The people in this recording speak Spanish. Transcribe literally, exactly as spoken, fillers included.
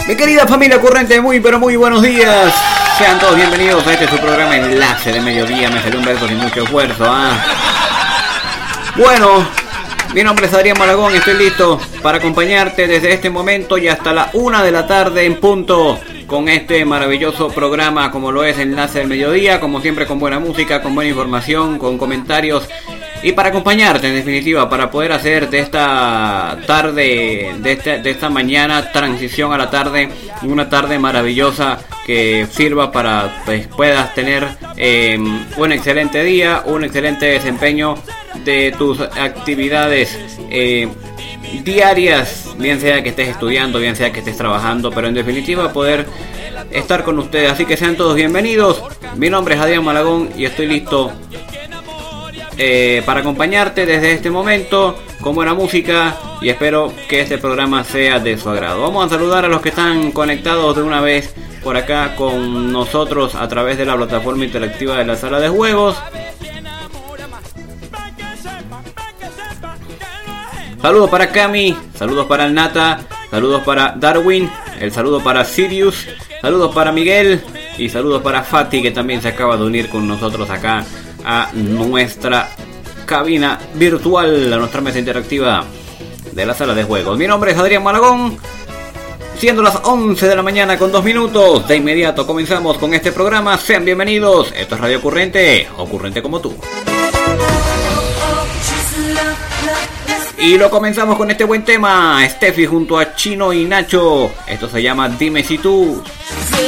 Mi querida familia ocurrente, muy pero muy buenos días. Sean todos bienvenidos a este su programa Enlace de Mediodía. Me salió un verso sin mucho esfuerzo, ¿ah? Bueno, mi nombre es Adrián Malagón y estoy listo para acompañarte desde este momento y hasta la una de la tarde en punto con este maravilloso programa como lo es Enlace del Mediodía, como siempre con buena música, con buena información, con comentarios y para acompañarte en definitiva, para poder hacer de esta tarde, de esta, de esta mañana, transición a la tarde, una tarde maravillosa que sirva para pues, puedas tener eh, un excelente día, un excelente desempeño de tus actividades eh, diarias, bien sea que estés estudiando, bien sea que estés trabajando, pero en definitiva poder estar con ustedes. Así que sean todos bienvenidos. Mi nombre es Adrián Malagón y estoy listo eh, para acompañarte desde este momento con buena música y espero que este programa sea de su agrado. Vamos a saludar a los que están conectados de una vez por acá con nosotros a través de la plataforma interactiva de la sala de juegos. Saludos para Cami, saludos para el Nata, saludos para Darwin, el saludo para Sirius, saludos para Miguel y saludos para Fati, que también se acaba de unir con nosotros acá a nuestra cabina virtual, a nuestra mesa interactiva de la sala de juegos. Mi nombre es Adrián Malagón, siendo las once de la mañana con dos minutos, de inmediato comenzamos con este programa. Sean bienvenidos, esto es Radio Ocurrente, ocurrente como tú. Y lo comenzamos con este buen tema, Steffi junto a Chino y Nacho. Esto se llama Dime si tú.